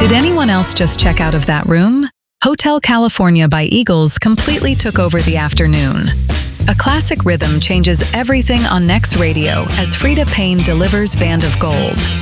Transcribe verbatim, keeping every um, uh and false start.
Did anyone else just check out of that room? Hotel California by Eagles completely took over the afternoon. A classic rhythm changes everything on Next Radio as Frida Payne delivers Band of Gold.